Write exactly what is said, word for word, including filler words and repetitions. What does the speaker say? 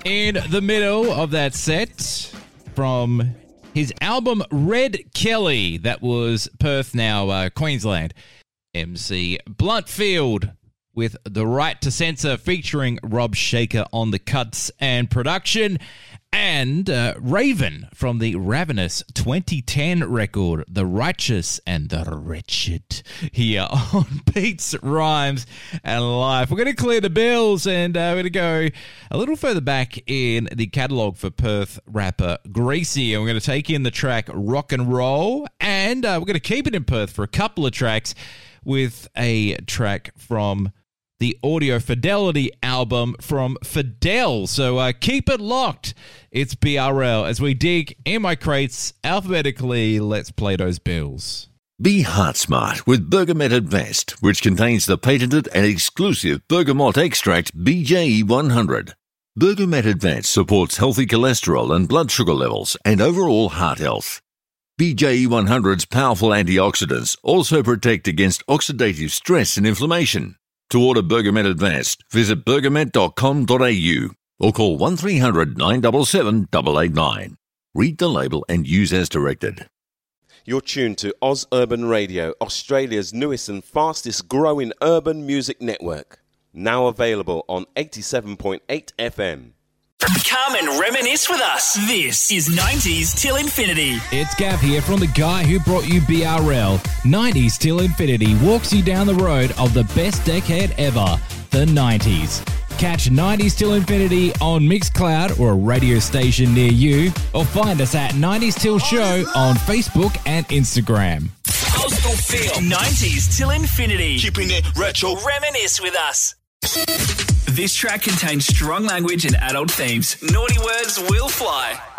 In the middle of that set, from his album Red Kelly, that was Perth, now uh, Queensland, M C Bluntfield with The Right to Censor featuring Rob Shaker on the cuts and production, and uh, Raven from the Ravenous twenty ten record, The Righteous and the Wretched, here on Beats, Rhymes and Life. We're going to clear the bills, and uh, we're going to go a little further back in the catalogue for Perth rapper Greasy, and we're going to take in the track Rock and Roll, and uh, we're going to keep it in Perth for a couple of tracks with a track from the Audio Fidelity album from Fidel. So uh, keep it locked. It's B R L as we dig in my crates alphabetically. Let's play those bills. Be heart smart with Bergamet Advanced, which contains the patented and exclusive bergamot extract B J E one hundred. Bergamet Advanced supports healthy cholesterol and blood sugar levels and overall heart health. B J E one hundred's powerful antioxidants also protect against oxidative stress and inflammation. To order Bergamet Advanced, visit bergamet dot com dot a u or call one three hundred nine seven seven eight eight nine. Read the label and use as directed. You're tuned to Oz Urban Radio, Australia's newest and fastest growing urban music network. Now available on eighty-seven point eight F M. Come and reminisce with us. This is nineties Till Infinity. It's Gav here from the guy who brought you B R L. nineties Till Infinity walks you down the road of the best decade ever, the nineties. Catch nineties Till Infinity on Mixcloud or a radio station near you, or find us at nineties Till Show on Facebook and Instagram. Coastal Feel. nineties Till Infinity. Keeping it retro. Reminisce with us. This track contains strong language and adult themes. Naughty words will fly.